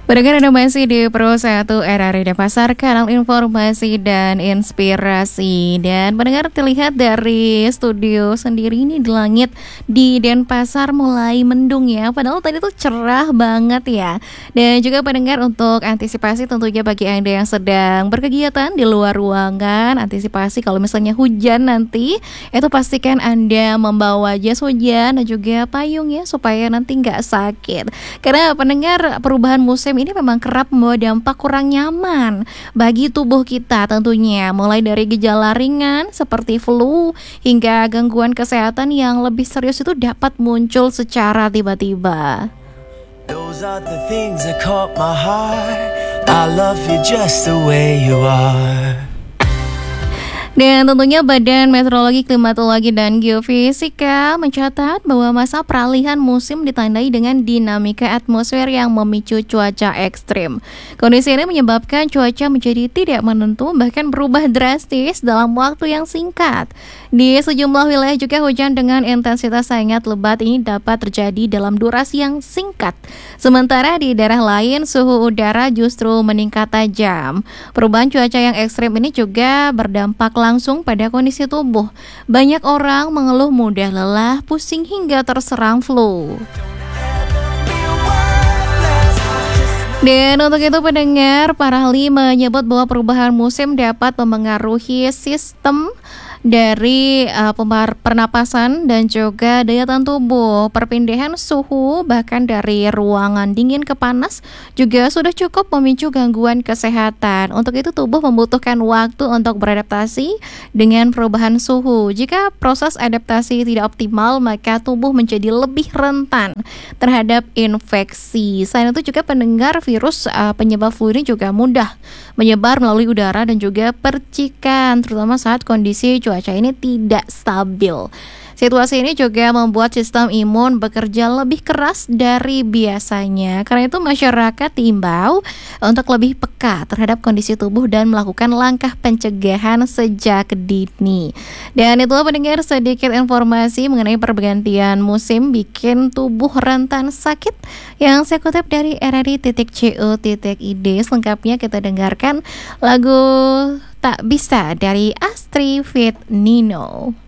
Pendengar, Anda masih di Pro 1 RRI Denpasar, kanal informasi dan inspirasi. Dan pendengar, terlihat dari studio sendiri ini di langit di Denpasar mulai mendung ya. Padahal tadi tuh cerah banget ya. Dan juga pendengar, untuk antisipasi tentunya bagi Anda yang sedang berkegiatan di luar ruangan, antisipasi kalau misalnya hujan nanti, itu pastikan Anda membawa jas hujan dan juga payung ya, supaya nanti nggak sakit. Karena pendengar, perubahan musim ini memang kerap membawa dampak kurang nyaman bagi tubuh kita tentunya, mulai dari gejala ringan seperti flu hingga gangguan kesehatan yang lebih serius itu dapat muncul secara tiba-tiba. Those are the things that caught my heart. I love you just the way you are. Dan tentunya Badan Meteorologi, Klimatologi, dan Geofisika mencatat bahwa masa peralihan musim ditandai dengan dinamika atmosfer yang memicu cuaca ekstrim. Kondisi ini menyebabkan cuaca menjadi tidak menentu, bahkan berubah drastis dalam waktu yang singkat. Di sejumlah wilayah juga hujan dengan intensitas sangat lebat ini dapat terjadi dalam durasi yang singkat. Sementara di daerah lain suhu udara justru meningkat tajam. Perubahan cuaca yang ekstrim ini juga berdampak langsung pada kondisi tubuh. Banyak orang mengeluh mudah lelah, pusing hingga terserang flu. Dan untuk itu pendengar, para ahli menyebut bahwa perubahan musim dapat memengaruhi sistem dari pernapasan dan juga daya tahan tubuh. Perpindahan suhu bahkan dari ruangan dingin ke panas juga sudah cukup memicu gangguan kesehatan. Untuk itu tubuh membutuhkan waktu untuk beradaptasi dengan perubahan suhu. Jika proses adaptasi tidak optimal, maka tubuh menjadi lebih rentan terhadap infeksi. Selain itu juga pendengar, virus penyebab flu ini juga mudah menyebar melalui udara dan juga percikan, terutama saat kondisi cuaca ini tidak stabil. Situasi ini juga membuat sistem imun bekerja lebih keras dari biasanya. Karena itu masyarakat diimbau untuk lebih peka terhadap kondisi tubuh dan melakukan langkah pencegahan sejak dini. Dan itulah pendengar sedikit informasi mengenai pergantian musim bikin tubuh rentan sakit yang saya kutip dari rri.co.id. Selengkapnya kita dengarkan lagu Tak Bisa dari Astri Fit Nino.